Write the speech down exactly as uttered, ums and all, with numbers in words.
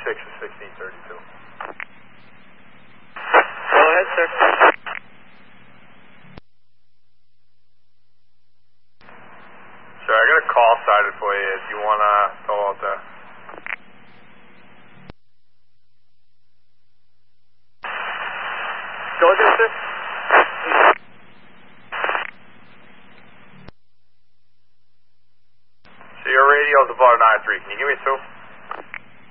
six is sixteen thirty-two. Go ahead, sir. Sure, I got a call started for you if you want to go out there. Go ahead, sir. So your radio's about nine three. Can you give me two?